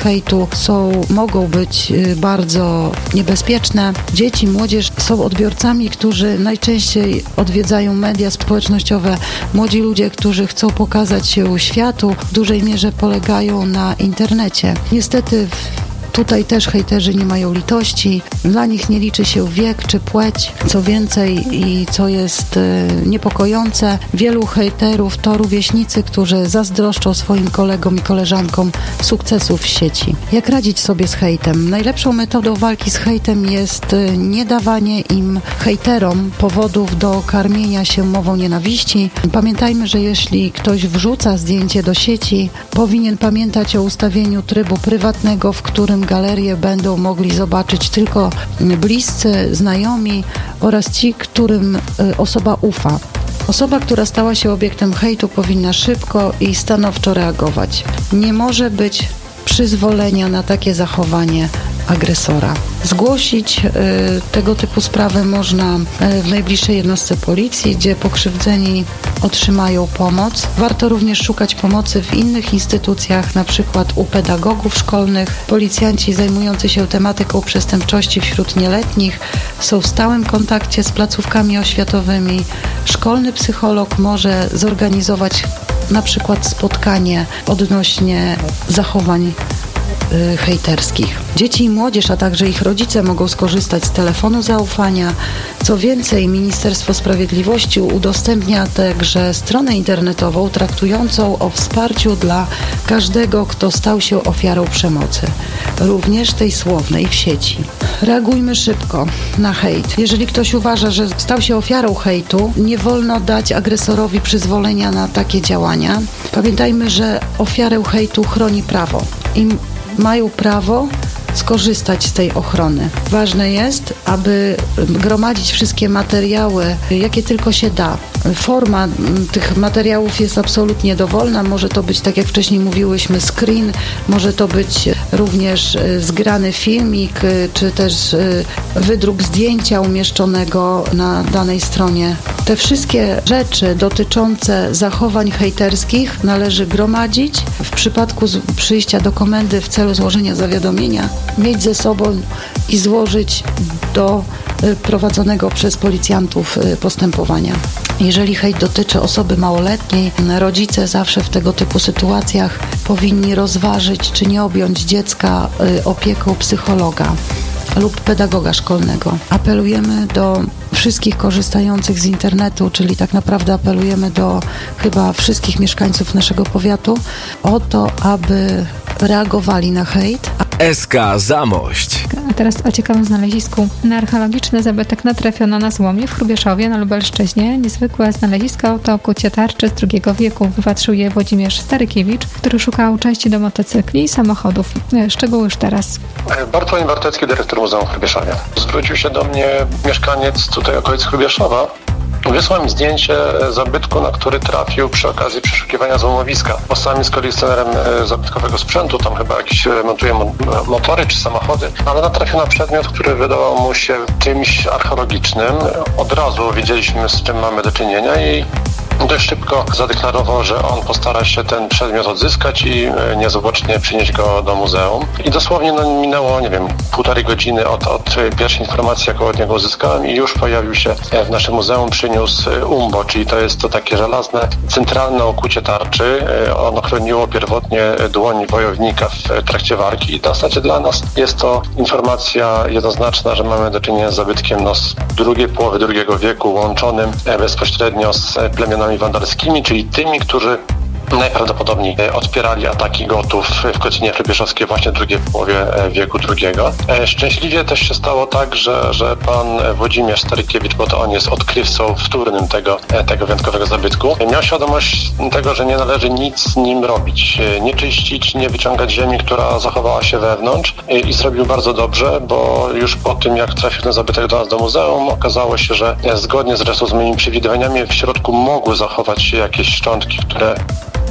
hejtu mogą być bardzo niebezpieczne. Dzieci, młodzież są odbiorcami, którzy najczęściej odwiedzają media społecznościowe. Młodzi ludzie, którzy chcą pokazać się światu, w dużej mierze polegają na internecie. Niestety tutaj też hejterzy nie mają litości. Dla nich nie liczy się wiek czy płeć. Co więcej i co jest niepokojące, wielu hejterów to rówieśnicy, którzy zazdroszczą swoim kolegom i koleżankom sukcesów w sieci. Jak radzić sobie z hejtem? Najlepszą metodą walki z hejtem jest nie dawanie im, hejterom, powodów do karmienia się mową nienawiści. Pamiętajmy, że jeśli ktoś wrzuca zdjęcie do sieci, powinien pamiętać o ustawieniu trybu prywatnego, w którym galerię będą mogli zobaczyć tylko bliscy, znajomi oraz ci, którym osoba ufa. Osoba, która stała się obiektem hejtu, powinna szybko i stanowczo reagować. Nie może być przyzwolenia na takie zachowanie agresora. Zgłosić tego typu sprawy można w najbliższej jednostce policji, gdzie pokrzywdzeni otrzymają pomoc. Warto również szukać pomocy w innych instytucjach, na przykład u pedagogów szkolnych. Policjanci zajmujący się tematyką przestępczości wśród nieletnich są w stałym kontakcie z placówkami oświatowymi. Szkolny psycholog może zorganizować na przykład spotkanie odnośnie zachowań hejterskich. Dzieci i młodzież, a także ich rodzice mogą skorzystać z telefonu zaufania. Co więcej, Ministerstwo Sprawiedliwości udostępnia także stronę internetową traktującą o wsparciu dla każdego, kto stał się ofiarą przemocy, również tej słownej w sieci. Reagujmy szybko na hejt. Jeżeli ktoś uważa, że stał się ofiarą hejtu, nie wolno dać agresorowi przyzwolenia na takie działania. Pamiętajmy, że ofiarę hejtu chroni prawo. Mają prawo skorzystać z tej ochrony. Ważne jest, aby gromadzić wszystkie materiały, jakie tylko się da. Forma tych materiałów jest absolutnie dowolna. Może to być, tak jak wcześniej mówiłyśmy, screen, może to być również zgrany filmik, czy też wydruk zdjęcia umieszczonego na danej stronie. Te wszystkie rzeczy dotyczące zachowań hejterskich należy gromadzić. W przypadku przyjścia do komendy w celu złożenia zawiadomienia mieć ze sobą i złożyć do prowadzonego przez policjantów postępowania. Jeżeli hejt dotyczy osoby małoletniej, rodzice zawsze w tego typu sytuacjach powinni rozważyć, czy nie objąć dziecka opieką psychologa lub pedagoga szkolnego. Apelujemy do wszystkich korzystających z internetu, czyli tak naprawdę apelujemy do chyba wszystkich mieszkańców naszego powiatu o to, aby reagowali na hejt. SK Zamość. A teraz o ciekawym znalezisku. Na archeologiczny zabytek natrafiono na złomie w Hrubieszowie na Lubelszczyźnie. Niezwykłe znalezisko to kucie tarczy z II wieku. Wypatrzył je Włodzimierz Starykiewicz, który szukał części do motocykli i samochodów. Szczegóły już teraz. Bartłomiej Bartecki, dyrektor Muzeum w Hrubieszowie. Zwrócił się do mnie mieszkaniec tutaj okolic Hrubieszowa. Wysłał mi zdjęcie zabytku, na który trafił przy okazji przeszukiwania złomowiska. Bo sam jest kolekcjonerem zabytkowego sprzętu, tam chyba jakieś remontuje motory czy samochody, ale natrafił na przedmiot, który wydawał mu się czymś archeologicznym. Od razu wiedzieliśmy, z czym mamy do czynienia i dość szybko zadeklarował, że on postara się ten przedmiot odzyskać i niezwłocznie przynieść go do muzeum. I dosłownie minęło, nie wiem, 1,5 godziny od pierwszej informacji, jaką od niego uzyskałem i już pojawił się w naszym muzeum, przyniósł umbo, czyli to jest to takie żelazne, centralne okucie tarczy. Ono chroniło pierwotnie dłoń wojownika w trakcie walki i w zasadzie dla nas jest to informacja jednoznaczna, że mamy do czynienia z zabytkiem z drugiej połowy II wieku, łączonym bezpośrednio z plemionami wandalskimi, czyli tymi, którzy najprawdopodobniej odpierali ataki Gotów w Kocinie Hrubieszowskiej właśnie w drugiej połowie wieku II. Szczęśliwie też się stało tak, że pan Włodzimierz Starykiewicz, bo to on jest odkrywcą wtórnym tego wyjątkowego zabytku, miał świadomość tego, że nie należy nic z nim robić, nie czyścić, nie wyciągać ziemi, która zachowała się wewnątrz i zrobił bardzo dobrze, bo już po tym, jak trafił ten zabytek do nas do muzeum, okazało się, że zgodnie zresztą z moimi przewidywaniami w środku mogły zachować się jakieś szczątki, które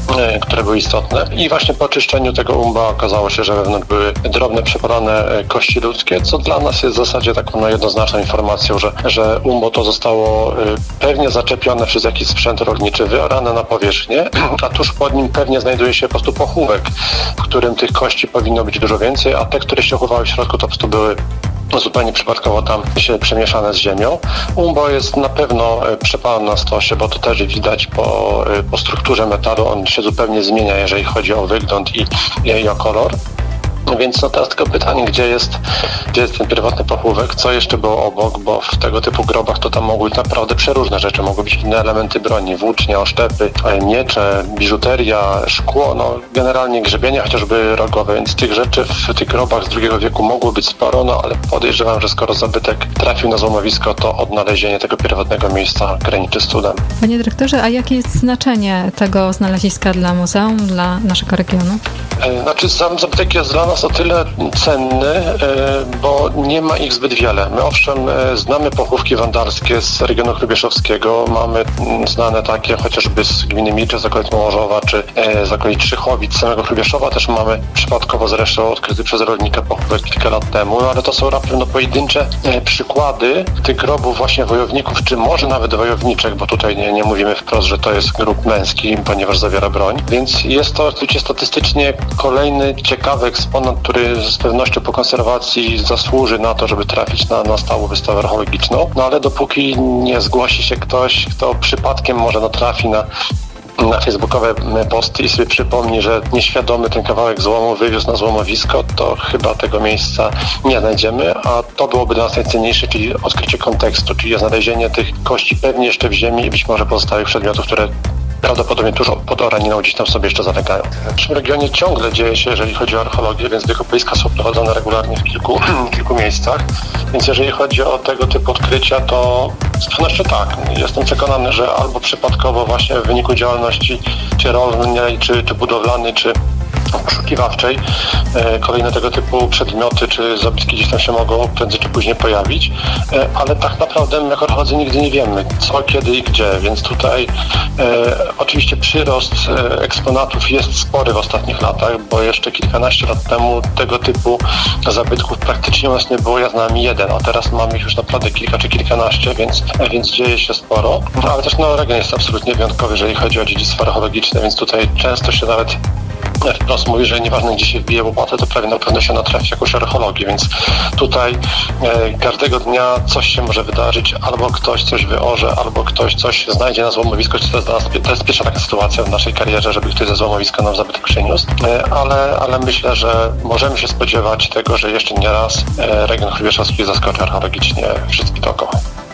które były istotne. I właśnie po oczyszczeniu tego umba okazało się, że wewnątrz były drobne, przepalane kości ludzkie, co dla nas jest w zasadzie taką jednoznaczną informacją, że umbo to zostało pewnie zaczepione przez jakiś sprzęt rolniczy, wyorane na powierzchnię, a tuż pod nim pewnie znajduje się po prostu pochówek, w którym tych kości powinno być dużo więcej, a te, które się chowały w środku, to po prostu były zupełnie przypadkowo tam się przemieszane z ziemią. Umbo jest na pewno przepalone na stosie, bo to też widać po strukturze metalu, on się zupełnie zmienia, jeżeli chodzi o wygląd i o kolor. Więc teraz tylko pytanie, gdzie jest ten pierwotny pochówek, co jeszcze było obok, bo w tego typu grobach to tam mogły być naprawdę przeróżne rzeczy, mogły być inne elementy broni, włócznie, oszczepy, miecze, biżuteria, szkło, generalnie grzebienie chociażby rogowe, więc tych rzeczy w tych grobach z II wieku mogło być sporo, ale podejrzewam, że skoro zabytek trafił na złomowisko, to odnalezienie tego pierwotnego miejsca graniczy z cudem. Panie dyrektorze, a jakie jest znaczenie tego znaleziska dla muzeum, dla naszego regionu? Sam zabytek jest dla nas o tyle cenny, bo nie ma ich zbyt wiele. My owszem znamy pochówki wandalskie z regionu hrubieszowskiego, mamy znane takie chociażby z gminy Milcze, z okolic Małorzowa, czy z okolic Trzychowic, samego Hrubieszowa też mamy przypadkowo zresztą odkryty przez rolnika pochówek kilka lat temu, ale to są raczej pojedyncze przykłady tych grobów właśnie wojowników, czy może nawet wojowniczek, bo tutaj nie mówimy wprost, że to jest grób męski, ponieważ zawiera broń, więc jest to oczywiście statystycznie kolejny ciekawy eksponat, który z pewnością po konserwacji zasłuży na to, żeby trafić na stałą wystawę archeologiczną, ale dopóki nie zgłosi się ktoś, kto przypadkiem może natrafi na facebookowe posty i sobie przypomni, że nieświadomy ten kawałek złomu wywiózł na złomowisko, to chyba tego miejsca nie znajdziemy, a to byłoby dla nas najcenniejsze, czyli odkrycie kontekstu, czyli znalezienie tych kości pewnie jeszcze w ziemi i być może pozostałych przedmiotów, które prawdopodobnie tuż pod Oraniną gdzieś tam sobie jeszcze zamykają. W naszym regionie ciągle dzieje się, jeżeli chodzi o archeologię, więc wykopaliska są prowadzone regularnie w kilku miejscach. Więc jeżeli chodzi o tego typu odkrycia, to z pewnością tak. Jestem przekonany, że albo przypadkowo właśnie w wyniku działalności czy rolnej, czy budowlanej, czy poszukiwawczej kolejne tego typu przedmioty czy zabytki gdzieś tam się mogą prędzej czy później pojawić, ale tak naprawdę my jako archeolodzy nigdy nie wiemy co, kiedy i gdzie, więc tutaj oczywiście przyrost eksponatów jest spory w ostatnich latach, bo jeszcze kilkanaście lat temu tego typu zabytków praktycznie u nas nie było, ja znam jeden, a teraz mamy ich już naprawdę kilka czy kilkanaście, więc dzieje się sporo, ale też region jest absolutnie wyjątkowy, jeżeli chodzi o dziedzictwo archeologiczne, więc tutaj często się nawet wprost mówi, że nieważne gdzie się wbije łopatę, to prawie na pewno się natrafi jakąś archeologię, więc tutaj każdego dnia coś się może wydarzyć, albo ktoś coś wyorze, albo ktoś coś znajdzie na złomowisku, to jest pierwsza taka sytuacja w naszej karierze, żeby ktoś ze złomowiska nam zabytek przyniósł, ale myślę, że możemy się spodziewać tego, że jeszcze nie raz region hrubieszowski zaskoczy archeologicznie wszystkich dookoła.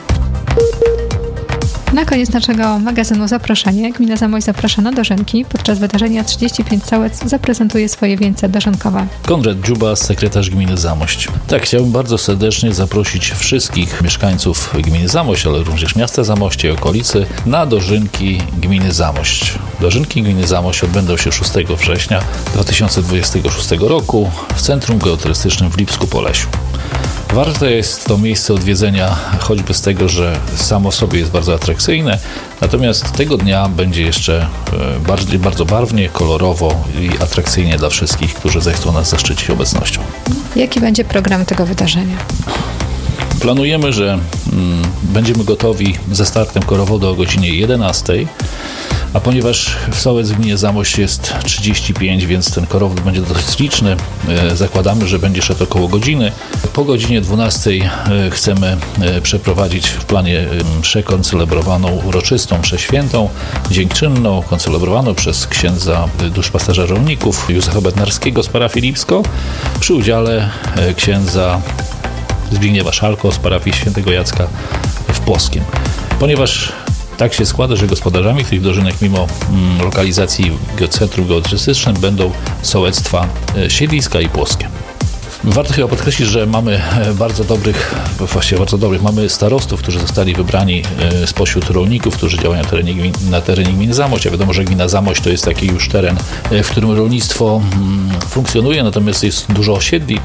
Na koniec naszego magazynu Zaproszenie. Gmina Zamość zaprasza na dożynki. Podczas wydarzenia 35 Całec zaprezentuje swoje wieńce dożynkowe. Konrad Dziuba, sekretarz gminy Zamość. Tak, chciałbym bardzo serdecznie zaprosić wszystkich mieszkańców gminy Zamość, ale również miasta Zamościa i okolicy na dożynki gminy Zamość. Dożynki gminy Zamość odbędą się 6 września 2026 roku w Centrum Geoturystycznym w Lipsku-Polesiu. Warte jest to miejsce odwiedzenia choćby z tego, że samo sobie jest bardzo atrakcyjne, natomiast tego dnia będzie jeszcze bardzo barwnie, kolorowo i atrakcyjnie dla wszystkich, którzy zechcą nas zaszczycić obecnością. Jaki będzie program tego wydarzenia? Planujemy, że będziemy gotowi ze startem korowodu o godzinie 11, a ponieważ w Sołec w gminie Zamość jest 35, więc ten korowód będzie dosyć liczny, zakładamy, że będzie szedł około godziny. Po godzinie 12 chcemy przeprowadzić w planie mszę koncelebrowaną uroczystą, mszę świętą, dziękczynną, koncelebrowaną przez księdza duszpasterza rolników Józefa Bednarskiego z parafii Lipsko przy udziale księdza Zbigniewa Szalko z parafii Świętego Jacka w Płoskiem. Ponieważ tak się składa, że gospodarzami tych dożynek mimo lokalizacji Centrum Geoturystycznym będą sołectwa Siedliska i Płoskie. Warto chyba podkreślić, że mamy bardzo dobrych, mamy starostów, którzy zostali wybrani spośród rolników, którzy działają na terenie gminy Zamość. A wiadomo, że gmina Zamość to jest taki już teren, w którym rolnictwo funkcjonuje, natomiast jest dużo osiedli,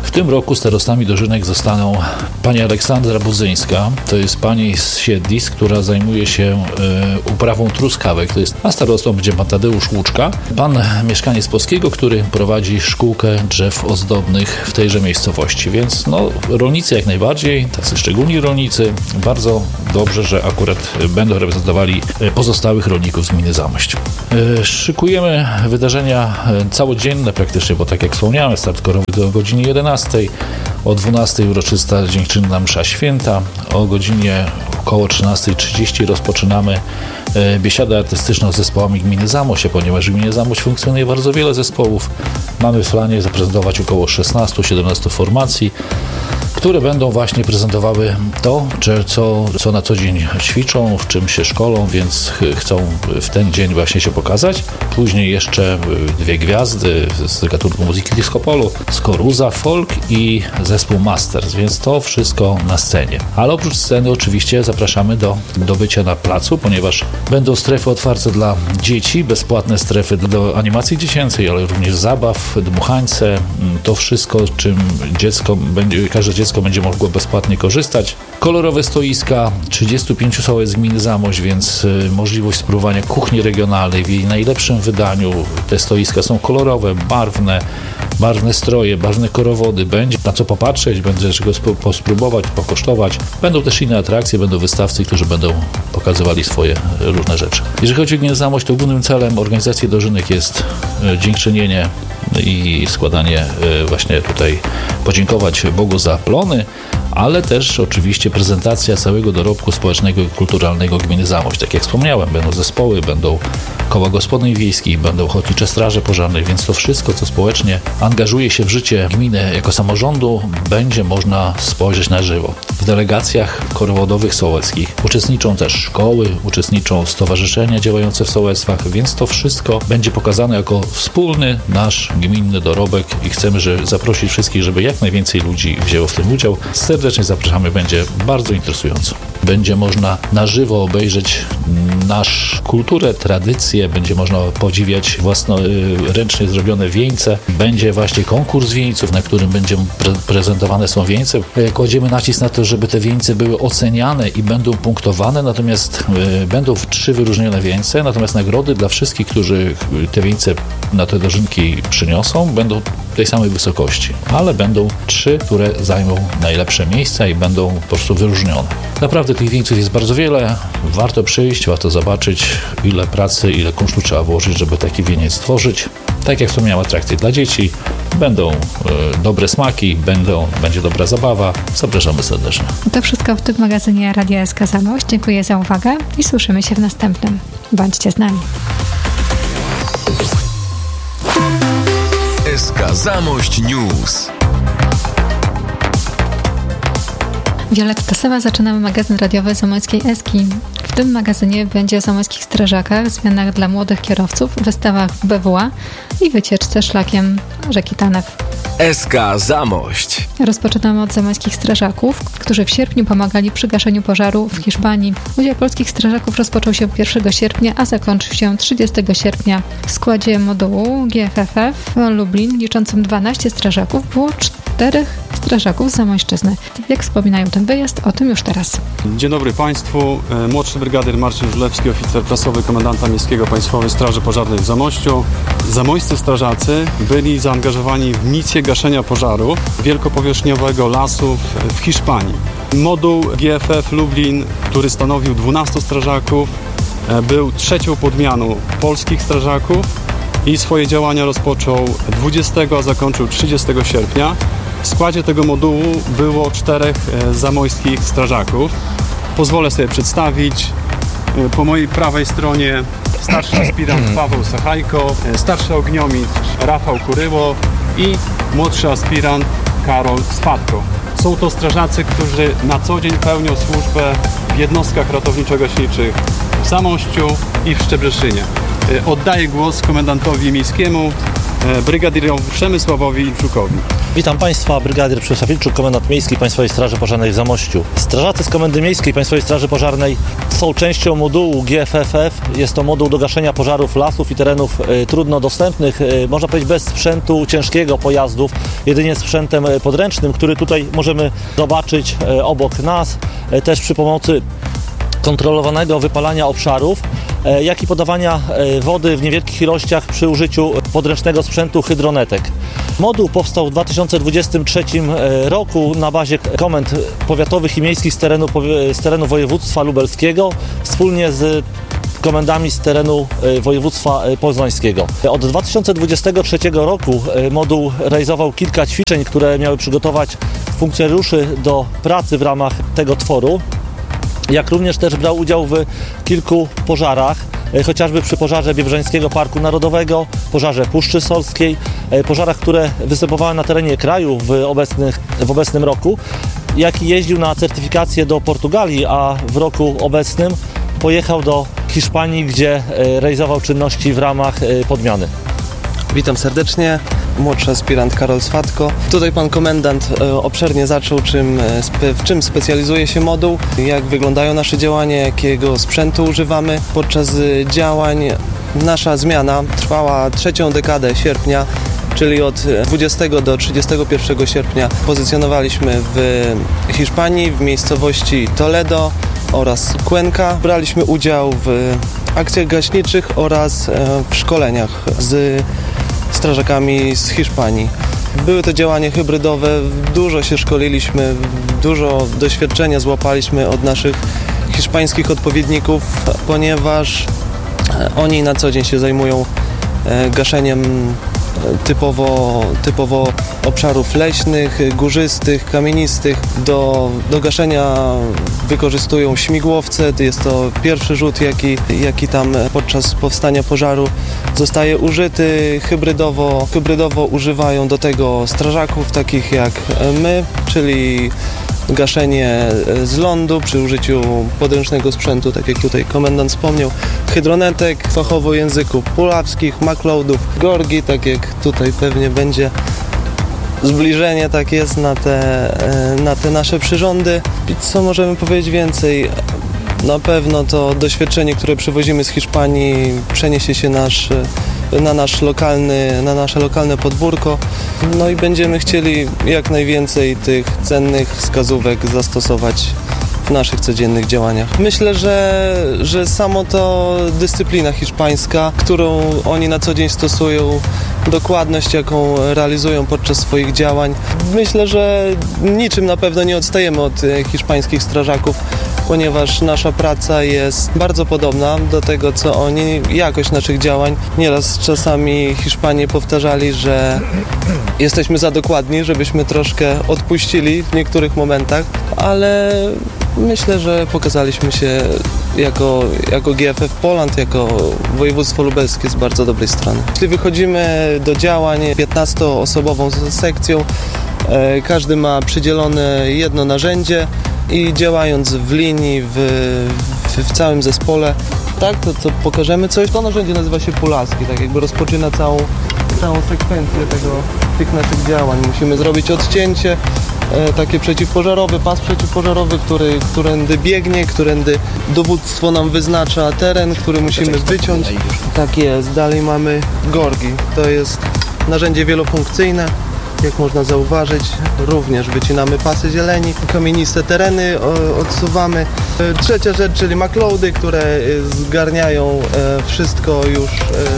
W tym roku starostami dożynek zostaną pani Aleksandra Budzyńska, to jest pani z Siedlic, która zajmuje się uprawą truskawek, a starostą będzie pan Tadeusz Łuczka, pan mieszkaniec Polskiego, który prowadzi szkółkę drzew ozdobnych w tejże miejscowości, więc rolnicy jak najbardziej, tacy szczególni rolnicy, bardzo dobrze, że akurat będą reprezentowali pozostałych rolników z gminy Zamość. Szykujemy wydarzenia całodzienne praktycznie, bo tak jak wspomniałem, start korowy do godziny 11, o 12 uroczysta dziękczynna msza święta, o godzinie około 13:30 rozpoczynamy biesiadę artystyczną z zespołami gminy Zamość, ponieważ w gminie Zamość funkcjonuje bardzo wiele zespołów. Mamy w planie zaprezentować około 16-17 formacji, które będą właśnie prezentowały to, co na co dzień ćwiczą, w czym się szkolą, więc chcą w ten dzień właśnie się pokazać. Później jeszcze 2 gwiazdy z gatunku muzyki disco polo, Skoruza, folk i zespół Masters, więc to wszystko na scenie. Ale oprócz sceny oczywiście zapraszamy do bycia na placu, ponieważ będą strefy otwarte dla dzieci, bezpłatne strefy do animacji dziecięcej, ale również zabaw, dmuchańce, to wszystko, czym każde dziecko będzie mogło bezpłatnie korzystać. Kolorowe stoiska, 35 sołec z gminy Zamość, więc możliwość spróbowania kuchni regionalnej w jej najlepszym wydaniu. Te stoiska są kolorowe, barwne stroje, barwne korowody, będzie na co popatrzeć, będzie czego spróbować, pokosztować. Będą też inne atrakcje, będą wystawcy, którzy będą pokazywali swoje różne rzeczy. Jeżeli chodzi o gminę Zamość, to głównym celem organizacji dożynek jest dziękczynienie i składanie właśnie tutaj, podziękować Bogu za plony, ale też oczywiście prezentacja całego dorobku społecznego i kulturalnego gminy Zamość. Tak jak wspomniałem, będą zespoły, będą koła gospodyń wiejskich, będą ochotnicze straże pożarne, więc to wszystko, co społecznie angażuje się w życie gminy jako samorządu, będzie można spojrzeć na żywo. W delegacjach korowodowych sołeckich uczestniczą też szkoły, uczestniczą stowarzyszenia działające w sołectwach, więc to wszystko będzie pokazane jako wspólny nasz gminny dorobek i chcemy zaprosić wszystkich, żeby jak najwięcej ludzi wzięło w tym udział. Serdecznie zapraszamy, będzie bardzo interesująco. Będzie można na żywo obejrzeć naszą kulturę, tradycję, będzie można podziwiać własnoręcznie zrobione wieńce. Będzie właśnie konkurs wieńców, na którym prezentowane są wieńce. Kładziemy nacisk na to, żeby te wieńce były oceniane i będą punktowane, natomiast będą 3 wyróżnione wieńce, natomiast nagrody dla wszystkich, którzy te wieńce na te dożynki przyniosą, będą tej samej wysokości, ale będą 3, które zajmą najlepsze miejsca i będą po prostu wyróżnione. Naprawdę tych wieńców jest bardzo wiele, warto przyjść, warto zobaczyć, ile pracy, ile kunsztu trzeba włożyć, żeby taki wieniec stworzyć. Tak jak wspomniałem, atrakcje dla dzieci, będą dobre smaki, będzie dobra zabawa. Zapraszamy serdecznie. To wszystko w tym magazynie Radia SK Zamość. Dziękuję za uwagę i słyszymy się w następnym. Bądźcie z nami. SK Zamość News. Violetta Sowa, zaczynamy magazyn radiowy Zamojskiej Eski. W tym magazynie będzie o zamojskich strażakach, zmianach dla młodych kierowców, wystawach w BWA i wycieczce szlakiem rzeki Tanew. SK Zamość. Rozpoczynamy od zamojskich strażaków, którzy w sierpniu pomagali przy gaszeniu pożaru w Hiszpanii. Udział polskich strażaków rozpoczął się 1 sierpnia, a zakończył się 30 sierpnia. W składzie modułu GFFF Lublin liczącym 12 strażaków było 4 strażaków z Zamojszczyzny. Jak wspominają ten wyjazd, o tym już teraz. Dzień dobry Państwu. Młodszy brygadyr Marcin Żulewski, oficer prasowy komendanta Miejskiego Państwowej Straży Pożarnej w Zamościu. Zamojscy strażacy byli zaangażowani w misję gaszenia pożaru wielkopowierzchniowego lasu w Hiszpanii. Moduł GFF Lublin, który stanowił 12 strażaków, był 3. podmianą polskich strażaków i swoje działania rozpoczął 20, a zakończył 30 sierpnia. W składzie tego modułu było 4 zamojskich strażaków. Pozwolę sobie przedstawić. Po mojej prawej stronie starszy aspirant Paweł Sachajko, starszy ogniomistrz Rafał Kuryło i młodszy aspirant Karol Spadko. Są to strażacy, którzy na co dzień pełnią służbę w jednostkach ratowniczo-gaśniczych w Zamościu i w Szczebrzeszynie. Oddaję głos komendantowi miejskiemu brygadirom Przemysławowi Ilczukowi. Witam Państwa, brygadier Przemysław Ilczuk, komendant miejski Państwowej Straży Pożarnej w Zamościu. Strażacy z Komendy Miejskiej Państwowej Straży Pożarnej są częścią modułu GFFF. Jest to moduł do gaszenia pożarów lasów i terenów trudno dostępnych, można powiedzieć bez sprzętu ciężkiego pojazdów, jedynie sprzętem podręcznym, który tutaj możemy zobaczyć obok nas, też przy pomocy kontrolowanego wypalania obszarów, jak i podawania wody w niewielkich ilościach przy użyciu podręcznego sprzętu hydronetek. Moduł powstał w 2023 roku na bazie komend powiatowych i miejskich z terenu województwa lubelskiego wspólnie z komendami z terenu województwa poznańskiego. Od 2023 roku moduł realizował kilka ćwiczeń, które miały przygotować funkcjonariuszy do pracy w ramach tego tworu, jak również też brał udział w kilku pożarach, chociażby przy pożarze Biebrzańskiego Parku Narodowego, pożarze Puszczy Solskiej, pożarach, które występowały na terenie kraju w obecnym roku, jak i jeździł na certyfikację do Portugalii, a w roku obecnym pojechał do Hiszpanii, gdzie realizował czynności w ramach podmiany. Witam serdecznie, młodszy aspirant Karol Swatko. Tutaj pan komendant obszernie zaczął, w czym specjalizuje się moduł, jak wyglądają nasze działania, jakiego sprzętu używamy podczas działań. Nasza zmiana trwała 3. dekadę sierpnia, czyli od 20 do 31 sierpnia pozycjonowaliśmy w Hiszpanii, w miejscowości Toledo oraz Cuenca. Braliśmy udział w akcjach gaśniczych oraz w szkoleniach z strażakami z Hiszpanii. Były to działania hybrydowe, dużo się szkoliliśmy, dużo doświadczenia złapaliśmy od naszych hiszpańskich odpowiedników, ponieważ oni na co dzień się zajmują gaszeniem typowo obszarów leśnych, górzystych, kamienistych. Do gaszenia wykorzystują śmigłowce. Jest to pierwszy rzut, jaki tam podczas powstania pożaru zostaje użyty. Hybrydowo używają do tego strażaków, takich jak my, czyli gaszenie z lądu przy użyciu podręcznego sprzętu, tak jak tutaj komendant wspomniał, hydronetek, fachowo języków puławskich, makloudów, gorgi, tak jak tutaj pewnie będzie zbliżenie, tak jest, na te nasze przyrządy. I co możemy powiedzieć więcej? Na pewno to doświadczenie, które przywozimy z Hiszpanii, przeniesie się na nasze lokalne podwórko. No i będziemy chcieli jak najwięcej tych cennych wskazówek zastosować w naszych codziennych działaniach. Myślę, że samo to dyscyplina hiszpańska, którą oni na co dzień stosują, dokładność, jaką realizują podczas swoich działań. Myślę, że niczym na pewno nie odstajemy od hiszpańskich strażaków, ponieważ nasza praca jest bardzo podobna do tego, co oni, jakość naszych działań. Nieraz czasami Hiszpanie powtarzali, że jesteśmy za dokładni, żebyśmy troszkę odpuścili w niektórych momentach, ale myślę, że pokazaliśmy się jako GFF Poland, jako województwo lubelskie z bardzo dobrej strony. Jeśli wychodzimy do działań 15-osobową sekcją, każdy ma przydzielone jedno narzędzie i działając w linii, w całym zespole, tak, to pokażemy coś. To narzędzie nazywa się Pulaski, tak jakby rozpoczyna całą sekwencję tych naszych działań. Musimy zrobić odcięcie, takie przeciwpożarowe, pas przeciwpożarowy, którędy biegnie, którędy dowództwo nam wyznacza teren, który musimy wyciąć. Tak jest. Dalej mamy gorgi. To jest narzędzie wielofunkcyjne. Jak można zauważyć, również wycinamy pasy zieleni, kamieniste tereny odsuwamy. Trzecia rzecz, czyli makloudy, które zgarniają wszystko już,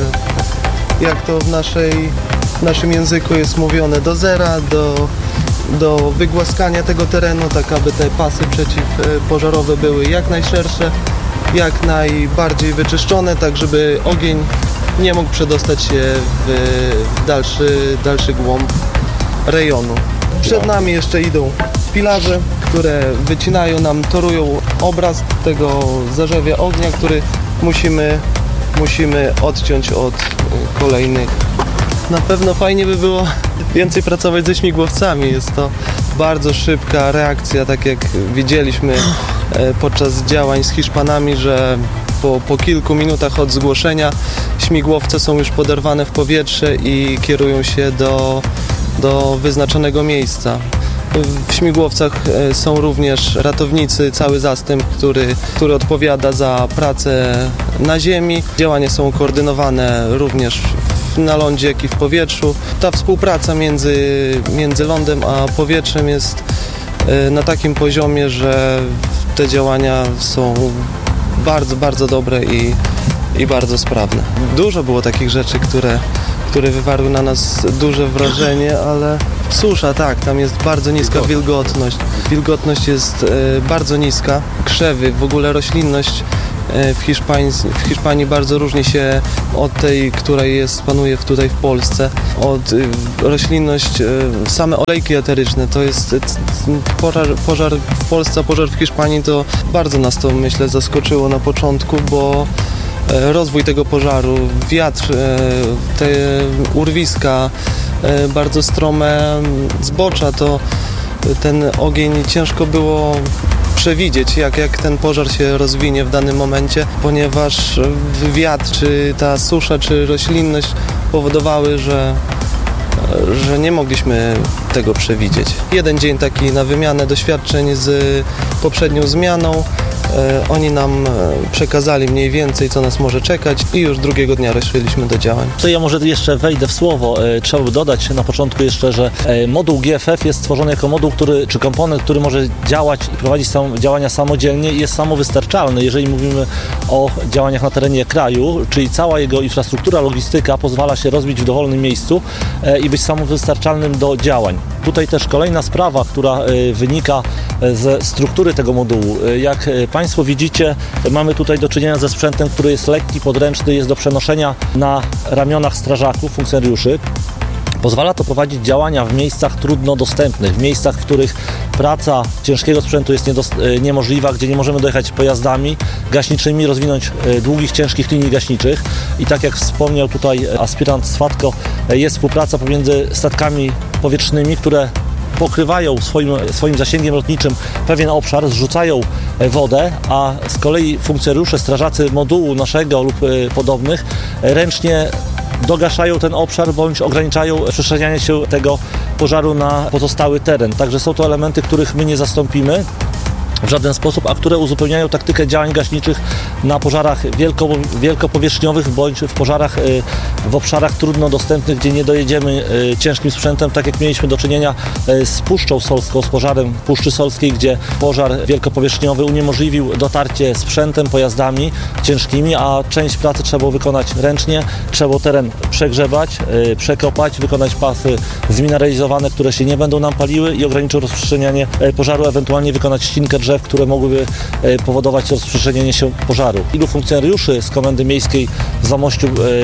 jak to w naszym języku jest mówione, do zera, do wygłaskania tego terenu, tak aby te pasy przeciwpożarowe były jak najszersze, jak najbardziej wyczyszczone, tak żeby ogień nie mógł przedostać się w dalszy głąb rejonu. Przed nami jeszcze idą pilarze, które wycinają nam, torują obraz tego zarzewia ognia, który musimy odciąć od kolejnych. Na pewno fajnie by było więcej pracować ze śmigłowcami. Jest to bardzo szybka reakcja, tak jak widzieliśmy podczas działań z Hiszpanami, że po kilku minutach od zgłoszenia śmigłowce są już poderwane w powietrze i kierują się do wyznaczonego miejsca. W śmigłowcach są również ratownicy, cały zastęp, który odpowiada za pracę na ziemi. Działania są koordynowane również na lądzie, jak i w powietrzu. Ta współpraca między lądem a powietrzem jest na takim poziomie, że te działania są bardzo, bardzo dobre i bardzo sprawne. Dużo było takich rzeczy, które wywarły na nas duże wrażenie, ale susza, tak, tam jest bardzo niska wilgotność. Wilgotność jest bardzo niska. Krzewy, w ogóle roślinność w Hiszpanii bardzo różni się od tej, która panuje tutaj w Polsce. Roślinność, same olejki eteryczne, to jest pożar w Polsce, a pożar w Hiszpanii, to bardzo nas to, myślę, zaskoczyło na początku, bo rozwój tego pożaru, wiatr, te urwiska, bardzo strome zbocza, to ten ogień ciężko było przewidzieć, jak ten pożar się rozwinie w danym momencie, ponieważ wiatr, czy ta susza, czy roślinność powodowały, że nie mogliśmy tego przewidzieć. Jeden dzień taki na wymianę doświadczeń z poprzednią zmianą. Oni nam przekazali mniej więcej, co nas może czekać i już drugiego dnia ruszyliśmy do działań. To ja może jeszcze wejdę w słowo. Trzeba by dodać na początku jeszcze, że moduł GFF jest stworzony jako moduł, czy komponent, który może działać i prowadzić działania samodzielnie i jest samowystarczalny. Jeżeli mówimy o działaniach na terenie kraju, czyli cała jego infrastruktura, logistyka pozwala się rozbić w dowolnym miejscu i być samowystarczalnym do działań. Tutaj też kolejna sprawa, która wynika ze struktury tego modułu. Jak Państwo widzicie, mamy tutaj do czynienia ze sprzętem, który jest lekki, podręczny, jest do przenoszenia na ramionach strażaków, funkcjonariuszy. Pozwala to prowadzić działania w miejscach trudno dostępnych, w miejscach, w których praca ciężkiego sprzętu jest niemożliwa, gdzie nie możemy dojechać pojazdami gaśniczymi, rozwinąć długich, ciężkich linii gaśniczych. I tak jak wspomniał tutaj aspirant Swatko, jest współpraca pomiędzy statkami powietrznymi, które pokrywają swoim zasięgiem lotniczym pewien obszar, zrzucają wodę, a z kolei funkcjonariusze, strażacy modułu naszego lub podobnych ręcznie dogaszają ten obszar bądź ograniczają rozprzestrzenianie się tego pożaru na pozostały teren. Także są to elementy, których my nie zastąpimy w żaden sposób, a które uzupełniają taktykę działań gaśniczych na pożarach wielkopowierzchniowych bądź w obszarach trudno dostępnych, gdzie nie dojedziemy ciężkim sprzętem, tak jak mieliśmy do czynienia z Puszczą Solską, z pożarem Puszczy Solskiej, gdzie pożar wielkopowierzchniowy uniemożliwił dotarcie sprzętem, pojazdami ciężkimi, a część pracy trzeba było wykonać ręcznie, trzeba było teren przegrzebać, przekopać, wykonać pasy zmineralizowane, które się nie będą nam paliły i ograniczył rozprzestrzenianie pożaru, ewentualnie wykonać ścinkę drzew, które mogłyby powodować rozprzestrzenianie się pożaru. Ilu funkcjonariuszy z Komendy Miejskiej w Zamościu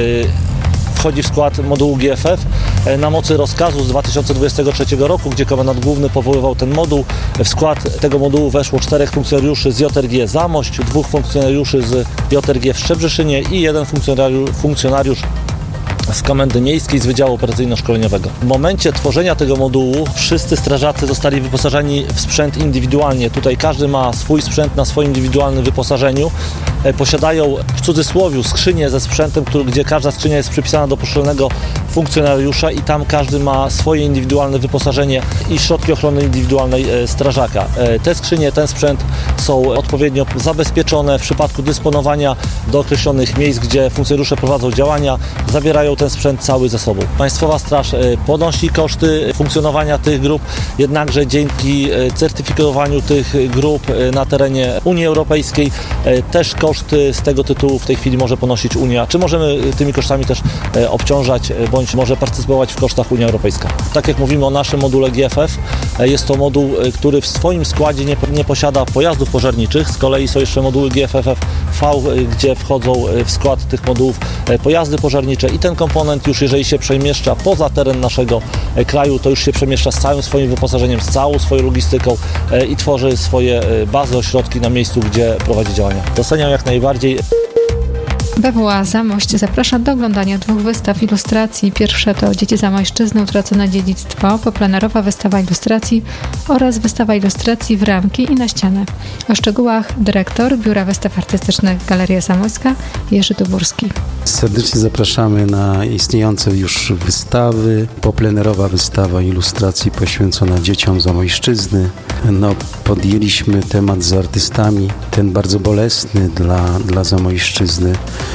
wchodzi w skład modułu GFF na mocy rozkazu z 2023 roku, gdzie komendant główny powoływał ten moduł. W skład tego modułu weszło 4 funkcjonariuszy z JRG Zamość, 2 funkcjonariuszy z JRG w Szczebrzeszynie i 1 funkcjonariusz z Komendy Miejskiej z Wydziału Operacyjno-Szkoleniowego. W momencie tworzenia tego modułu wszyscy strażacy zostali wyposażeni w sprzęt indywidualnie. Tutaj każdy ma swój sprzęt na swoim indywidualnym wyposażeniu. Posiadają w cudzysłowie skrzynię ze sprzętem, gdzie każda skrzynia jest przypisana do poszczególnego funkcjonariusza i tam każdy ma swoje indywidualne wyposażenie i środki ochrony indywidualnej strażaka. Te skrzynie, ten sprzęt są odpowiednio zabezpieczone w przypadku dysponowania do określonych miejsc, gdzie funkcjonariusze prowadzą działania, zabierają ten sprzęt cały ze sobą. Państwowa Straż ponosi koszty funkcjonowania tych grup, jednakże dzięki certyfikowaniu tych grup na terenie Unii Europejskiej też koszty z tego tytułu w tej chwili może ponosić Unia. Czy możemy tymi kosztami też obciążać, bądź może partycypować w kosztach Unia Europejska. Tak jak mówimy o naszym module GFF, jest to moduł, który w swoim składzie nie posiada pojazdów pożarniczych. Z kolei są jeszcze moduły GFF-V, gdzie wchodzą w skład tych modułów pojazdy pożarnicze i ten komponent już jeżeli się przemieszcza poza teren naszego kraju, to już się przemieszcza z całym swoim wyposażeniem, z całą swoją logistyką i tworzy swoje bazy, ośrodki na miejscu, gdzie prowadzi działania. Doceniam jak najbardziej. BWA Zamość zaprasza do oglądania 2 wystaw ilustracji. Pierwsze to Dzieci Zamojszczyzny, utracone dziedzictwo, poplenerowa wystawa ilustracji oraz wystawa ilustracji w ramki i na ścianę. O szczegółach dyrektor Biura Wystaw Artystycznych Galeria Zamojska Jerzy Dubórski. Serdecznie zapraszamy na istniejące już wystawy. Poplenerowa wystawa ilustracji poświęcona dzieciom Zamojszczyzny. Podjęliśmy temat z artystami, ten bardzo bolesny dla Zamojszczyzny,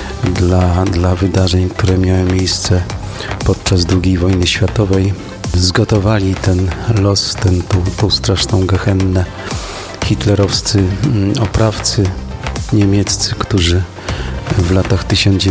dla wydarzeń, które miały miejsce podczas II wojny światowej. Zgotowali ten los, tą straszną gehennę hitlerowscy oprawcy niemieccy, którzy w latach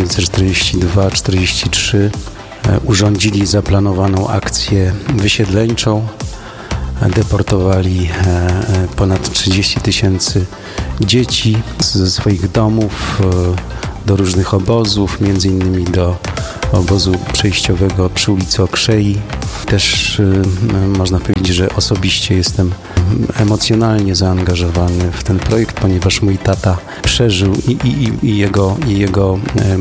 1942-1943 urządzili zaplanowaną akcję wysiedleńczą. Deportowali ponad 30 000 dzieci ze swoich domów do różnych obozów, między innymi do obozu przejściowego przy ulicy Okrzei. Też można powiedzieć, że osobiście jestem emocjonalnie zaangażowany w ten projekt, ponieważ mój tata przeżył i jego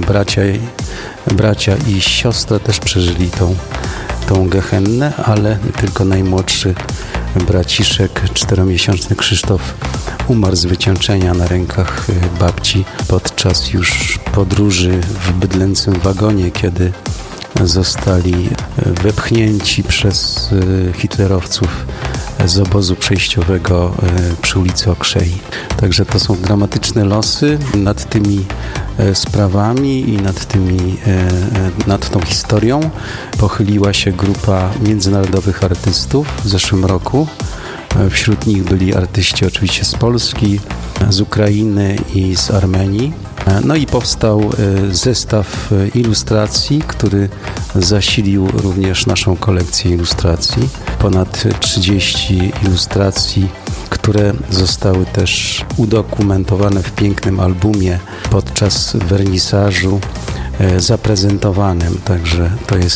bracia i siostra też przeżyli tą gehennę, ale tylko najmłodszy braciszek, 4-miesięczny Krzysztof, umarł z wycieńczenia na rękach babci podczas już podróży w bydlęcym wagonie, kiedy zostali wepchnięci przez hitlerowców z obozu przejściowego przy ulicy Okrzei. Także to są dramatyczne losy. Nad tymi sprawami i nad tą historią pochyliła się grupa międzynarodowych artystów w zeszłym roku. Wśród nich byli artyści oczywiście z Polski, z Ukrainy i z Armenii. I powstał zestaw ilustracji, który zasilił również naszą kolekcję ilustracji. Ponad 30 ilustracji, które zostały też udokumentowane w pięknym albumie podczas wernisażu zaprezentowanym. Także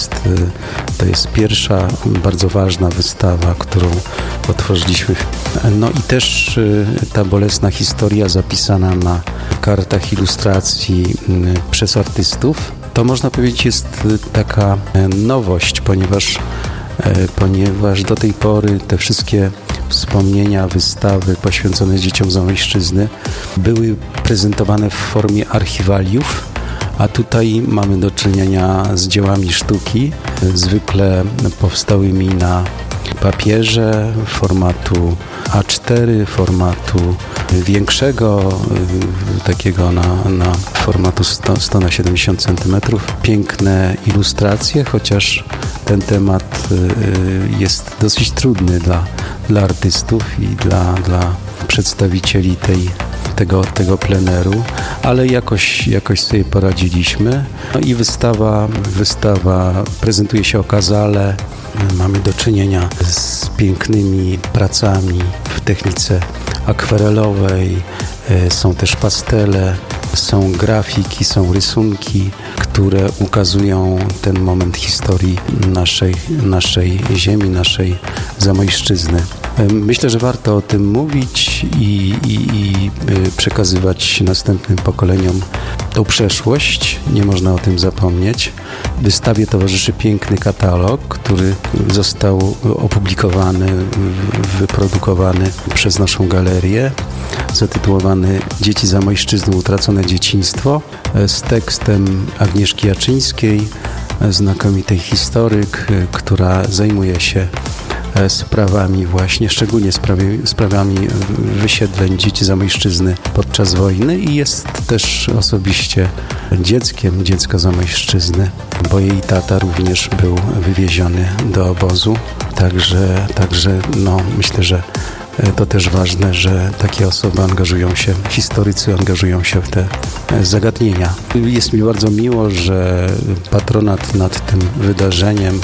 to jest pierwsza bardzo ważna wystawa, którą otworzyliśmy. I też ta bolesna historia zapisana na kartach ilustracji przez artystów. To można powiedzieć jest taka nowość, ponieważ do tej pory te wszystkie wspomnienia, wystawy poświęcone dzieciom Zamojszczyzny były prezentowane w formie archiwaliów, a tutaj mamy do czynienia z dziełami sztuki, zwykle powstałymi na papierze formatu A4, formatu większego, takiego na formatu 100 na 70 cm. Piękne ilustracje, chociaż ten temat jest dosyć trudny dla artystów i dla przedstawicieli tego pleneru, ale jakoś sobie poradziliśmy. I wystawa prezentuje się okazale. Mamy do czynienia z pięknymi pracami w technice akwarelowej, są też pastele, są grafiki, są rysunki, które ukazują ten moment historii naszej ziemi, naszej Zamojszczyzny. Myślę, że warto o tym mówić i przekazywać następnym pokoleniom tą przeszłość. Nie można o tym zapomnieć. Wystawie towarzyszy piękny katalog, który został opublikowany, wyprodukowany przez naszą galerię, zatytułowany Dzieci Zamojszczyzny, utracone dzieciństwo, z tekstem Agnieszki Jaczyńskiej, znakomitej historyk, która zajmuje się sprawami właśnie, szczególnie sprawami wysiedleń dzieci Zamojszczyzny podczas wojny i jest też osobiście dzieckiem dziecka Zamojszczyzny, bo jej tata również był wywieziony do obozu. Także myślę, że to też ważne, że takie osoby historycy angażują się w te zagadnienia. Jest mi bardzo miło, że patronat nad tym wydarzeniem,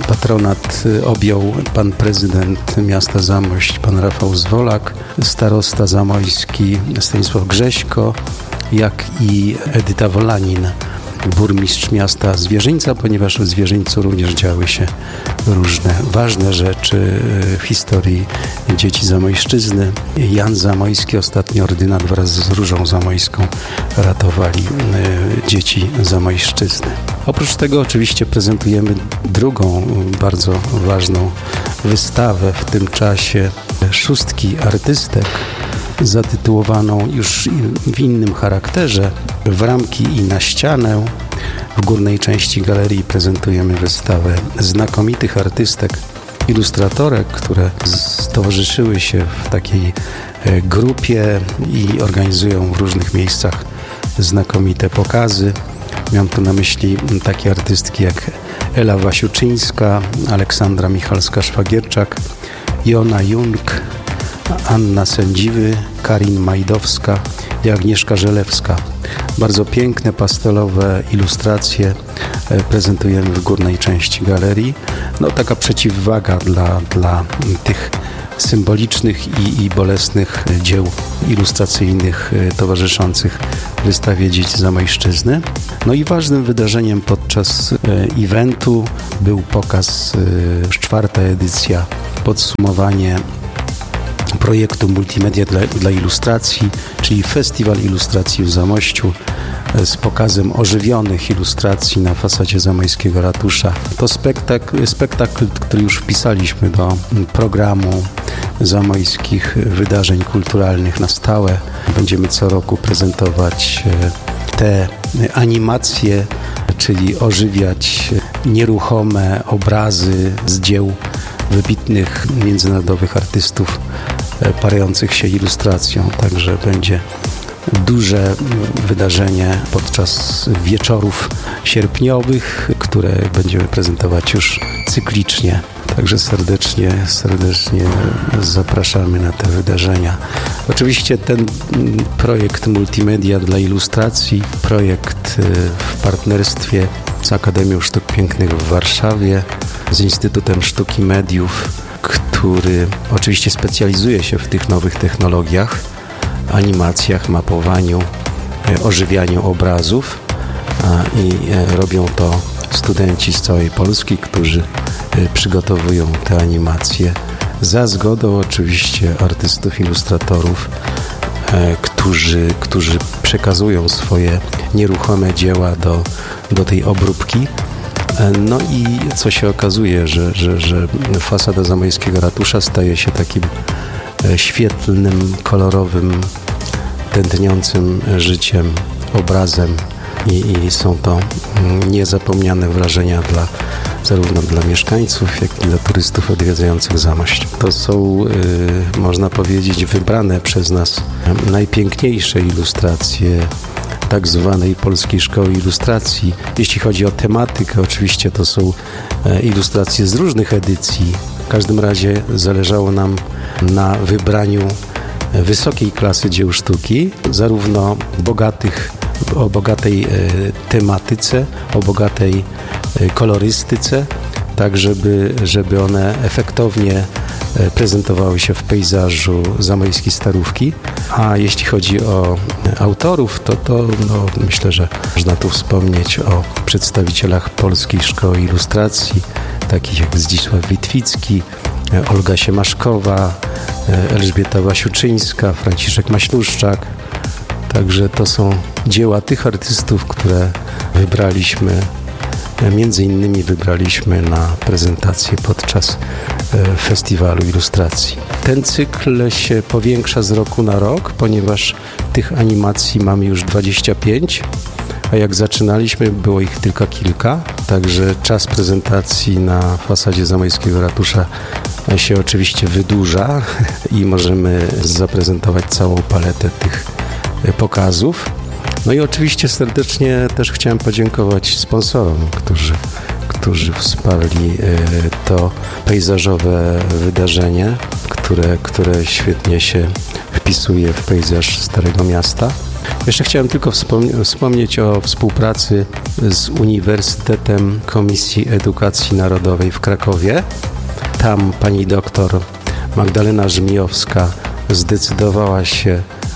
objął pan prezydent miasta Zamość, pan Rafał Zwolak, starosta zamojski Stanisław Grześko, jak i Edyta Wolanin. burmistrz miasta Zwierzyńca, ponieważ w Zwierzyńcu również działy się różne ważne rzeczy w historii dzieci Zamojszczyzny. Jan Zamojski, ostatni ordynat wraz z Różą Zamojską ratowali dzieci Zamojszczyzny. Oprócz tego oczywiście prezentujemy drugą bardzo ważną wystawę w tym czasie szóstki artystek, zatytułowaną już w innym charakterze W ramki i na ścianę. W górnej części galerii prezentujemy wystawę znakomitych artystek, ilustratorek, które stowarzyszyły się w takiej grupie i organizują w różnych miejscach znakomite pokazy. Mam tu na myśli takie artystki jak Ela Wasiuczyńska, Aleksandra Michalska-Szwagierczak, Jona Jung, Anna Sędziwy, Karin Majdowska i Agnieszka Żelewska. Bardzo piękne, pastelowe ilustracje prezentujemy w górnej części galerii. No, taka przeciwwaga dla tych symbolicznych i bolesnych dzieł ilustracyjnych towarzyszących wystawie Dzieci Zamojszczyzny. No i ważnym wydarzeniem podczas eventu był pokaz, 4. edycja, podsumowanie projektu Multimedia dla ilustracji, czyli Festiwal Ilustracji w Zamościu z pokazem ożywionych ilustracji na fasadzie zamojskiego ratusza. To spektakl, który już wpisaliśmy do programu zamojskich wydarzeń kulturalnych na stałe. Będziemy co roku prezentować te animacje, czyli ożywiać nieruchome obrazy z dzieł wybitnych międzynarodowych artystów parających się ilustracją. Także będzie duże wydarzenie podczas wieczorów sierpniowych, które będziemy prezentować już cyklicznie. Także serdecznie zapraszamy na te wydarzenia. Oczywiście ten projekt Multimedia dla ilustracji, projekt w partnerstwie z Akademią Sztuk Pięknych w Warszawie, z Instytutem Sztuki Mediów, który oczywiście specjalizuje się w tych nowych technologiach, animacjach, mapowaniu, ożywianiu obrazów i robią to studenci z całej Polski, którzy przygotowują te animacje za zgodą oczywiście artystów, ilustratorów, którzy przekazują swoje nieruchome dzieła do tej obróbki. No i co się okazuje, że fasada zamojskiego ratusza staje się takim świetlnym, kolorowym, tętniącym życiem obrazem i są to niezapomniane wrażenia zarówno dla mieszkańców, jak i dla turystów odwiedzających Zamość. To są, można powiedzieć, wybrane przez nas najpiękniejsze ilustracje tak zwanej Polskiej Szkoły Ilustracji. Jeśli chodzi o tematykę, oczywiście to są ilustracje z różnych edycji. W każdym razie zależało nam na wybraniu wysokiej klasy dzieł sztuki, zarówno o bogatej tematyce, o bogatej kolorystyce, tak żeby one efektownie prezentowały się w pejzażu zamojskiej Starówki. A jeśli chodzi o autorów, to myślę, że można tu wspomnieć o przedstawicielach Polskiej Szkoły Ilustracji, takich jak Zdzisław Witwicki, Olga Siemaszkowa, Elżbieta Wasiuczyńska, Franciszek Maśluszczak. Także to są dzieła tych artystów, które między innymi wybraliśmy na prezentację podczas Festiwalu Ilustracji. Ten cykl się powiększa z roku na rok, ponieważ tych animacji mamy już 25, a jak zaczynaliśmy, było ich tylko kilka, także czas prezentacji na fasadzie zamojskiego ratusza się oczywiście wydłuża i możemy zaprezentować całą paletę tych pokazów. No i oczywiście serdecznie też chciałem podziękować sponsorom, którzy wsparli to pejzażowe wydarzenie, które świetnie się wpisuje w pejzaż Starego Miasta. Jeszcze chciałem tylko wspomnieć o współpracy z Uniwersytetem Komisji Edukacji Narodowej w Krakowie. Tam pani doktor Magdalena Żmijowska zdecydowała się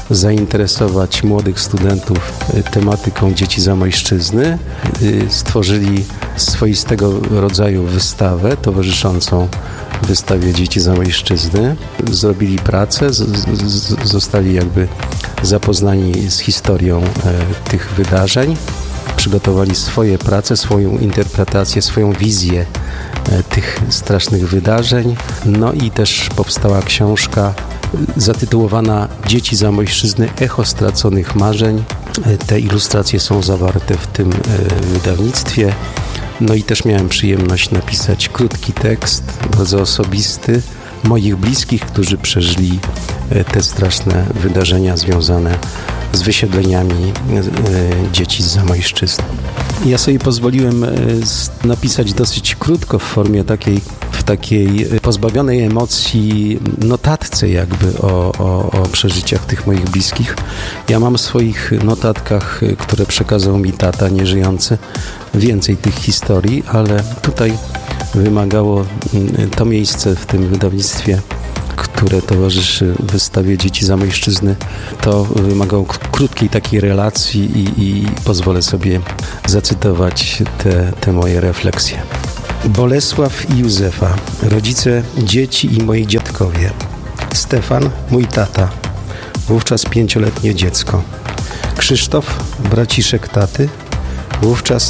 zainteresować młodych studentów tematyką dzieci Zamojszczyzny. Stworzyli swoistego rodzaju wystawę towarzyszącą wystawie Dzieci Zamojszczyzny. Zrobili pracę, zostali jakby zapoznani z historią tych wydarzeń. Przygotowali swoje prace, swoją interpretację, swoją wizję tych strasznych wydarzeń. No i też powstała książka zatytułowana Dzieci Zamojszczyzny – Echo straconych marzeń. Te ilustracje są zawarte w tym wydawnictwie. No i też miałem przyjemność napisać krótki tekst, bardzo osobisty, moich bliskich, którzy przeżyli te straszne wydarzenia związane z wysiedleniami dzieci z Zamojszczyzny. Ja sobie pozwoliłem napisać dosyć krótko w formie takiej pozbawionej emocji notatce jakby o przeżyciach tych moich bliskich. Ja mam w swoich notatkach, które przekazał mi tata nieżyjący, więcej tych historii, ale tutaj wymagało to miejsce w tym wydawnictwie, które towarzyszy wystawie Dzieci Zamojszczyzny, to wymagało krótkiej takiej relacji i pozwolę sobie zacytować te moje refleksje. Bolesław i Józefa, rodzice dzieci i moi dziadkowie. Stefan, mój tata, wówczas 5-letnie dziecko. Krzysztof, braciszek taty, wówczas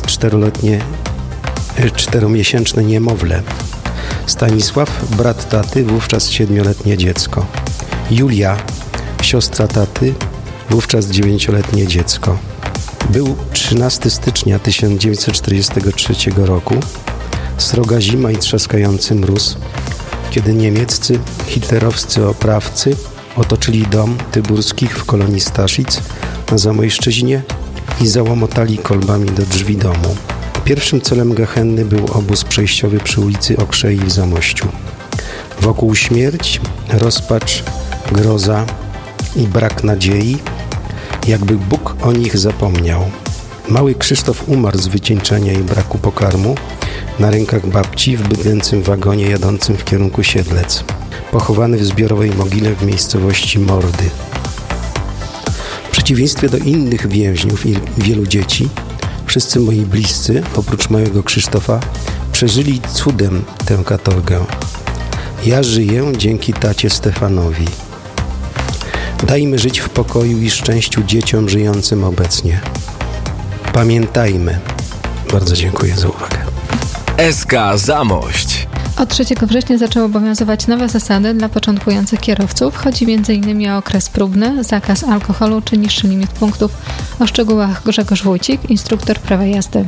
4-miesięczne niemowlę. Stanisław, brat taty, wówczas 7-letnie dziecko. Julia, siostra taty, wówczas 9-letnie dziecko. Był 13 stycznia 1943 roku, sroga zima i trzaskający mróz, kiedy niemieccy, hitlerowscy oprawcy otoczyli dom Tyburskich w kolonii Staszic na Zamojszczyźnie i załomotali kolbami do drzwi domu. Pierwszym celem gehenny był obóz przejściowy przy ulicy Okrzei w Zamościu. Wokół śmierć, rozpacz, groza i brak nadziei, jakby Bóg o nich zapomniał. Mały Krzysztof umarł z wycieńczenia i braku pokarmu na rękach babci w bydlęcym wagonie jadącym w kierunku Siedlec, pochowany w zbiorowej mogile w miejscowości Mordy. W przeciwieństwie do innych więźniów i wielu dzieci, wszyscy moi bliscy, oprócz małego Krzysztofa, przeżyli cudem tę katorgę. Ja żyję dzięki tacie Stefanowi. Dajmy żyć w pokoju i szczęściu dzieciom żyjącym obecnie. Pamiętajmy. Bardzo dziękuję za uwagę. SK Zamość. Od 3 września zaczęły obowiązywać nowe zasady dla początkujących kierowców. Chodzi m.in. o okres próbny, zakaz alkoholu czy niższy limit punktów. O szczegółach Grzegorz Wójcik, instruktor prawa jazdy.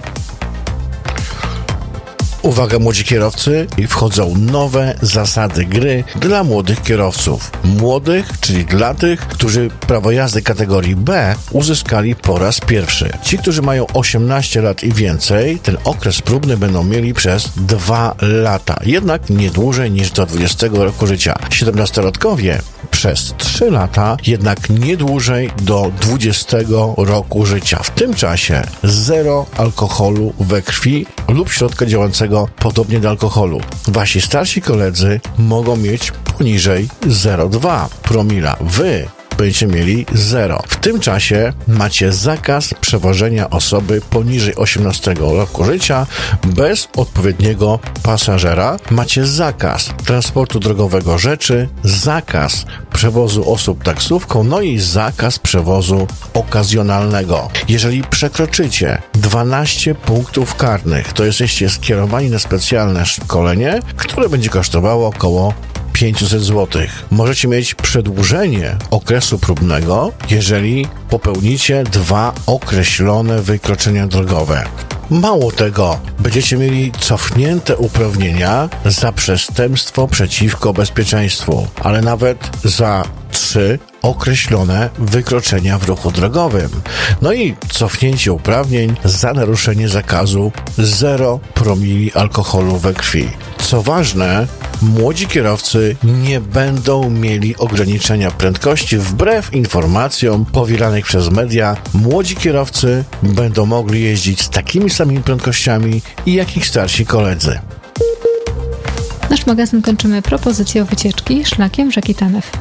Uwaga młodzi kierowcy, wchodzą nowe zasady gry dla młodych kierowców. Młodych, czyli dla tych, którzy prawo jazdy kategorii B uzyskali po raz pierwszy. Ci, którzy mają 18 lat i więcej, ten okres próbny będą mieli przez 2 lata. Jednak nie dłużej niż do 20 roku życia. 17-latkowie przez 3 lata, jednak nie dłużej do 20 roku życia. W tym czasie 0 alkoholu we krwi lub środka działającego podobnie do alkoholu. Wasi starsi koledzy mogą mieć poniżej 0,2 promila. Wy będziecie mieli 0. W tym czasie macie zakaz przewożenia osoby poniżej 18 roku życia bez odpowiedniego pasażera. Macie zakaz transportu drogowego rzeczy, zakaz przewozu osób taksówką, no i zakaz przewozu okazjonalnego. Jeżeli przekroczycie 12 punktów karnych, to jesteście skierowani na specjalne szkolenie, które będzie kosztowało około 500 zł. Możecie mieć przedłużenie okresu próbnego, jeżeli popełnicie 2 określone wykroczenia drogowe. Mało tego, będziecie mieli cofnięte uprawnienia za przestępstwo przeciwko bezpieczeństwu, ale nawet za 3 określone wykroczenia w ruchu drogowym. No i cofnięcie uprawnień za naruszenie zakazu 0 promili alkoholu we krwi. Co ważne, młodzi kierowcy nie będą mieli ograniczenia prędkości wbrew informacjom powielanych przez media. Młodzi kierowcy będą mogli jeździć z takimi samymi prędkościami jak ich starsi koledzy. Nasz magazyn kończymy propozycją wycieczki szlakiem rzeki Tanew.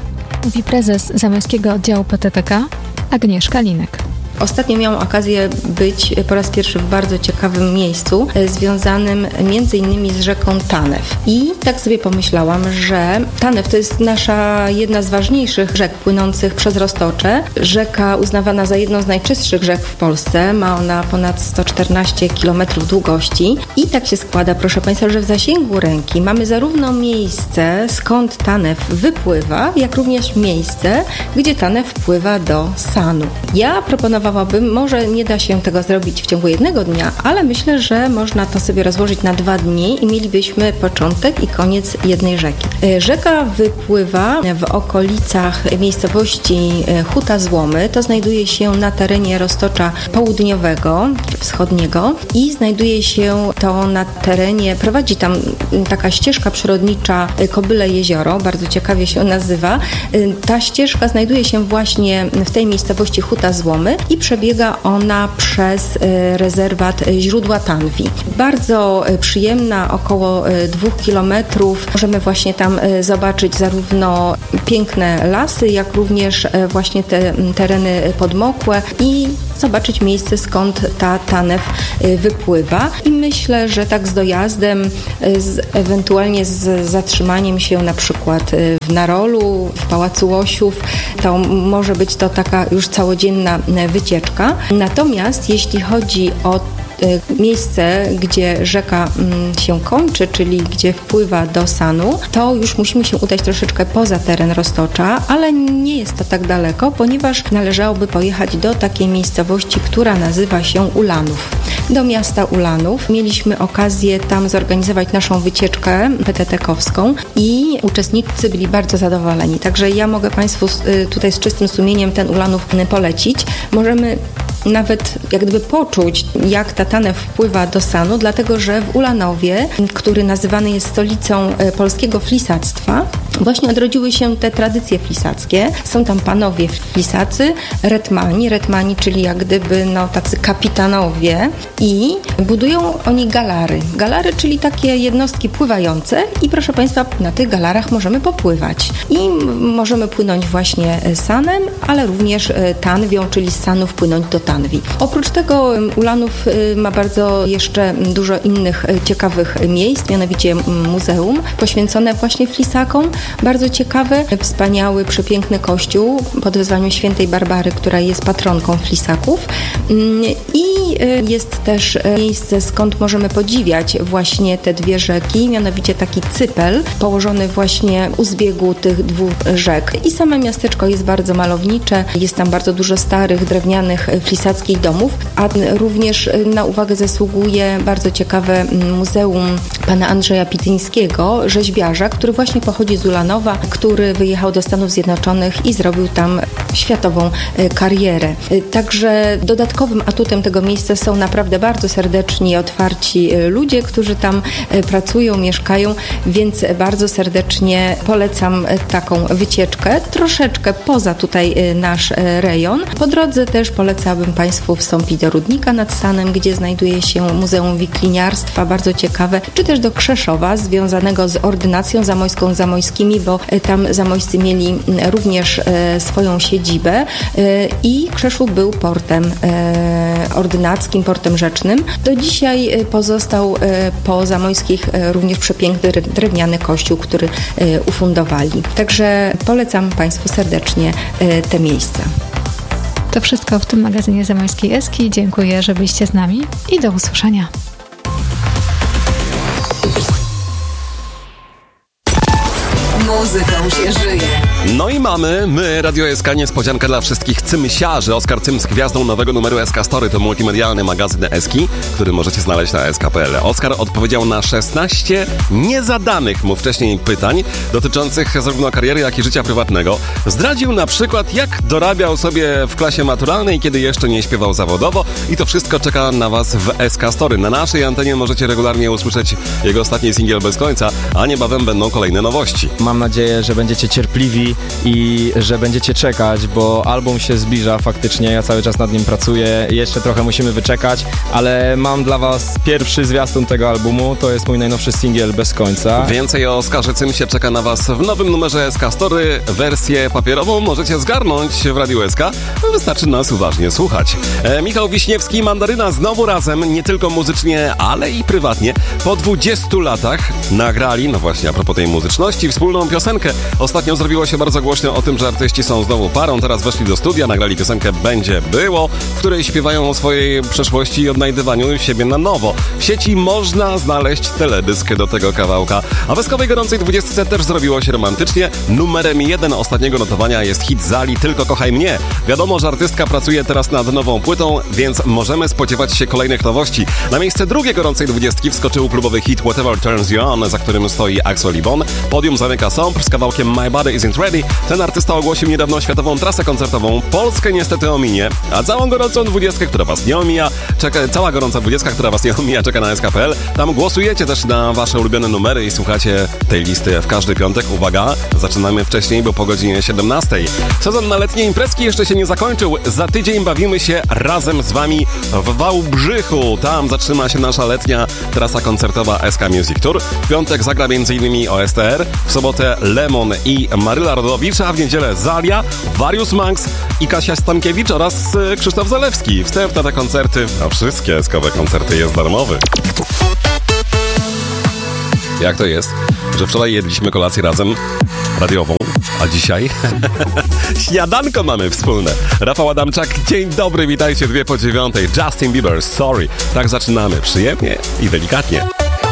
mówi prezes Zamojskiego Oddziału PTTK Agnieszka Linek. Ostatnio miałam okazję być po raz pierwszy w bardzo ciekawym miejscu związanym m.in. z rzeką Tanew. I tak sobie pomyślałam, że Tanew to jest nasza jedna z ważniejszych rzek płynących przez Roztocze. Rzeka uznawana za jedną z najczystszych rzek w Polsce. Ma ona ponad 114 km długości. I tak się składa, proszę Państwa, że w zasięgu ręki mamy zarówno miejsce, skąd Tanew wypływa, jak również miejsce, gdzie Tanew wpływa do Sanu. Ja proponowałabym, może nie da się tego zrobić w ciągu jednego dnia, ale myślę, że można to sobie rozłożyć na 2 dni i mielibyśmy początek i koniec jednej rzeki. Rzeka wypływa w okolicach miejscowości Huta Złomy. To znajduje się na terenie Roztocza Południowego, Wschodniego i znajduje się to na terenie, prowadzi tam taka ścieżka przyrodnicza Kobyle Jezioro, bardzo ciekawie się nazywa. Ta ścieżka znajduje się właśnie w tej miejscowości Huta Złomy i przebiega ona przez rezerwat źródła Tanwi. Bardzo przyjemna, około 2 kilometrów. Możemy właśnie tam zobaczyć zarówno piękne lasy, jak również właśnie te tereny podmokłe i zobaczyć miejsce, skąd ta Tanew wypływa. I myślę, że tak z dojazdem, ewentualnie z zatrzymaniem się na przykład w Narolu, w Pałacu Łosiów, to może być to taka już całodzienna wycieczka. Natomiast jeśli chodzi o miejsce, gdzie rzeka się kończy, czyli gdzie wpływa do Sanu, to już musimy się udać troszeczkę poza teren Roztocza, ale nie jest to tak daleko, ponieważ należałoby pojechać do takiej miejscowości, która nazywa się Ulanów. Do miasta Ulanów. Mieliśmy okazję tam zorganizować naszą wycieczkę PTT-kowską i uczestnicy byli bardzo zadowoleni. Także ja mogę Państwu tutaj z czystym sumieniem ten Ulanów polecić. Możemy nawet jak gdyby poczuć, jak ta Tanew wpływa do Sanu, dlatego że w Ulanowie, który nazywany jest stolicą polskiego flisactwa, właśnie odrodziły się te tradycje flisackie. Są tam panowie flisacy, retmani, czyli jak gdyby tacy kapitanowie i budują oni galary. Galary, czyli takie jednostki pływające i proszę Państwa, na tych galarach możemy popływać. I możemy płynąć właśnie Sanem, ale również Tanwią, czyli z Sanu wpłynąć do Tanwi. Oprócz tego Ulanów ma bardzo jeszcze dużo innych ciekawych miejsc, mianowicie muzeum poświęcone właśnie flisakom. Bardzo ciekawe, wspaniały, przepiękny kościół pod wezwaniem świętej Barbary, która jest patronką flisaków. I jest też miejsce, skąd możemy podziwiać właśnie te 2 rzeki, mianowicie taki cypel położony właśnie u zbiegu tych 2 rzek. I same miasteczko jest bardzo malownicze, jest tam bardzo dużo starych, drewnianych, flisackich domów, a również na uwagę zasługuje bardzo ciekawe muzeum pana Andrzeja Pityńskiego, rzeźbiarza, który właśnie pochodzi z Ulanowa, który wyjechał do Stanów Zjednoczonych i zrobił tam światową karierę. Także dodatkowym atutem tego miejsca są naprawdę bardzo serdeczni i otwarci ludzie, którzy tam pracują, mieszkają, więc bardzo serdecznie polecam taką wycieczkę, troszeczkę poza tutaj nasz rejon. Po drodze też polecałabym Państwu wstąpić do Rudnika nad Sanem, gdzie znajduje się Muzeum Wikliniarstwa, bardzo ciekawe, czy też do Krzeszowa, związanego z ordynacją zamojską, zamojskimi, bo tam zamojscy mieli również swoją siedzibę i Krzeszów był portem ordynackim, portem rzecznym. Do dzisiaj pozostał po zamojskich również przepiękny drewniany kościół, który ufundowali. Także polecam Państwu serdecznie te miejsca. To wszystko w tym magazynie Zamojskiej Eski. Dziękuję, że byliście z nami i do usłyszenia. Muzyką się żyje. No i mamy, my, Radio SK, niespodziankę dla wszystkich cymsiarzy. Oskar Cym z gwiazdą nowego numeru SK Story to multimedialny magazyn Eski, który możecie znaleźć na sk.pl. Oskar odpowiedział na 16 niezadanych mu wcześniej pytań dotyczących zarówno kariery, jak i życia prywatnego. Zdradził na przykład, jak dorabiał sobie w klasie maturalnej, kiedy jeszcze nie śpiewał zawodowo i to wszystko czeka na Was w SK Story. Na naszej antenie możecie regularnie usłyszeć jego ostatni singiel Bez końca, a niebawem będą kolejne nowości. Mam mam nadzieję, że będziecie cierpliwi i że będziecie czekać, bo album się zbliża faktycznie, ja cały czas nad nim pracuję, jeszcze trochę musimy wyczekać, ale mam dla was pierwszy zwiastun tego albumu, to jest mój najnowszy singiel Bez końca. Więcej o Oskarze Cymsie czeka na was w nowym numerze SK Story. Wersję papierową możecie zgarnąć w Radiu SK, wystarczy nas uważnie słuchać. Michał Wiśniewski, Mandaryna znowu razem, nie tylko muzycznie, ale i prywatnie. Po 20 latach nagrali, no właśnie a propos tej muzyczności, wspólną piosenkę. Ostatnio zrobiło się bardzo głośno o tym, że artyści są znowu parą, teraz weszli do studia, nagrali piosenkę Będzie Było, w której śpiewają o swojej przeszłości i odnajdywaniu siebie na nowo. W sieci można znaleźć teledysk do tego kawałka. A w Eskowej Gorącej 20 też zrobiło się romantycznie. Numerem 1 ostatniego notowania jest hit Zali Tylko Kochaj Mnie. Wiadomo, że artystka pracuje teraz nad nową płytą, więc możemy spodziewać się kolejnych nowości. Na miejsce drugie Gorącej 20 wskoczył klubowy hit Whatever Turns You On, za którym stoi Axel Libon. Podium zamyka Sompr z kawałkiem My Body Isn't Ready. Ten artysta ogłosił niedawno światową trasę koncertową. Polskę niestety ominie, a całą Gorącą 20, która was nie omija, cała Gorąca 20, która was nie omija, czeka na SK.pl. Tam głosujecie też na wasze ulubione numery i słuchacie tej listy w każdy piątek. Uwaga, zaczynamy wcześniej, bo po godzinie 17. Sezon na letnie imprezki jeszcze się nie zakończył. Za tydzień bawimy się razem z wami w Wałbrzychu. Tam zatrzyma się nasza letnia trasa koncertowa SK Music Tour. W piątek zagra m.in. OSTR, w sobotę Lemon i Maryla Rodowicz, a w niedzielę Zalia, Warius Manx i Kasia Stankiewicz oraz Krzysztof Zalewski. Wstęp na te koncerty, a wszystkie SK-owe koncerty jest darmowy. Jak to jest, że wczoraj jedliśmy kolację razem radiową, a dzisiaj śniadanko mamy wspólne. Rafał Adamczak, dzień dobry, witajcie 2 po 9. Justin Bieber, Sorry. Tak zaczynamy, przyjemnie i delikatnie.